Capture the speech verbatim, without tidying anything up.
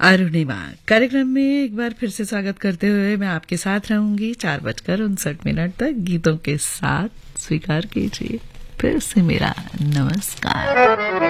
अरुणिमा कार्यक्रम में एक बार फिर से स्वागत करते हुए मैं आपके साथ रहूंगी चार बजकर उनसठ मिनट तक गीतों के साथ। स्वीकार कीजिए फिर से मेरा नमस्कार।